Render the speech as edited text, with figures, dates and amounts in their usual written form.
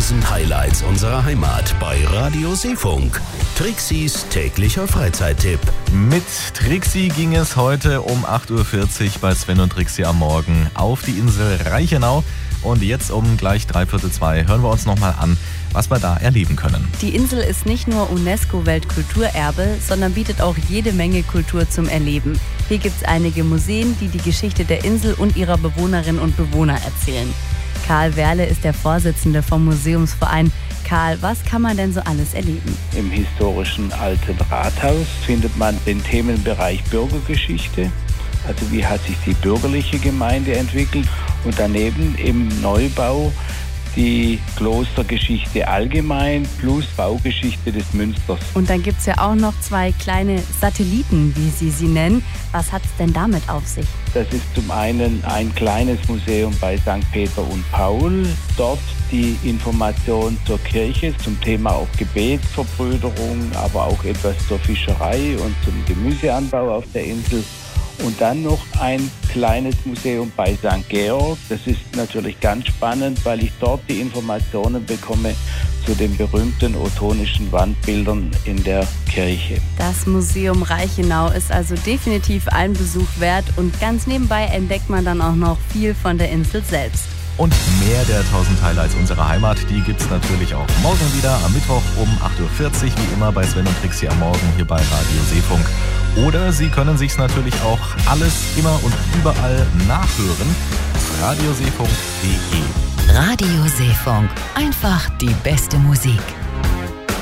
1000 Highlights unserer Heimat bei Radio Seefunk. Trixis täglicher Freizeittipp. Mit Trixi ging es heute um 8.40 Uhr bei Sven und Trixi am Morgen auf die Insel Reichenau. Und jetzt um gleich 2:45 hören wir uns nochmal an, was wir da erleben können. Die Insel ist nicht nur UNESCO-Weltkulturerbe, sondern bietet auch jede Menge Kultur zum Erleben. Hier gibt es einige Museen, die die Geschichte der Insel und ihrer Bewohnerinnen und Bewohner erzählen. Karl Werle ist der Vorsitzende vom Museumsverein. Karl, was kann man denn so alles erleben? Im historischen Alten Rathaus findet man den Themenbereich Bürgergeschichte. Also wie hat sich die bürgerliche Gemeinde entwickelt? Und daneben im Neubau die Klostergeschichte allgemein plus Baugeschichte des Münsters. Und dann gibt es ja auch noch 2 kleine Satelliten, wie Sie nennen. Was hat es denn damit auf sich? Das ist zum einen ein kleines Museum bei St. Peter und Paul. Dort die Information zur Kirche, zum Thema auch Gebetsverbrüderung, aber auch etwas zur Fischerei und zum Gemüseanbau auf der Insel. Und dann noch ein kleines Museum bei St. Georg. Das ist natürlich ganz spannend, weil ich dort die Informationen bekomme zu den berühmten ottonischen Wandbildern in der Kirche. Das Museum Reichenau ist also definitiv einen Besuch wert und ganz nebenbei entdeckt man dann auch noch viel von der Insel selbst. Und mehr der 1000 Highlights unserer Heimat, die gibt's natürlich auch morgen wieder am Mittwoch um 8.40 Uhr, wie immer bei Sven und Trixi am Morgen hier bei Radio Seefunk. Oder Sie können sich's natürlich auch alles immer und überall nachhören. radioseefunk.de. Radio Seefunk. Einfach die beste Musik.